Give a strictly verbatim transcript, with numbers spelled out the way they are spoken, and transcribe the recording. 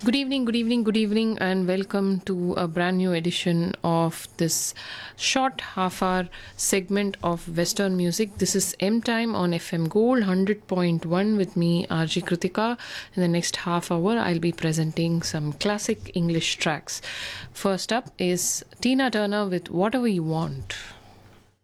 Good evening, good evening, good evening, and welcome to a brand new edition of this short half hour segment of Western music. This is M Time on F M Gold one hundred point one with me, R J Kritika. In the next half hour, I'll be presenting some classic English tracks. First up is Tina Turner with Whatever You Want.